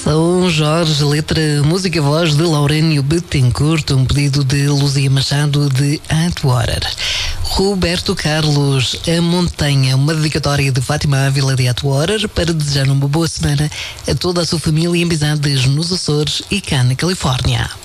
São Jorge, letra, música e voz de Laurénio Bettencourt, um pedido de Luzia Machado de Atwater. Roberto Carlos, A Montanha, uma dedicatória de Fátima Ávila de Atwater para desejar uma boa semana a toda a sua família em amizades nos Açores e cá na Califórnia.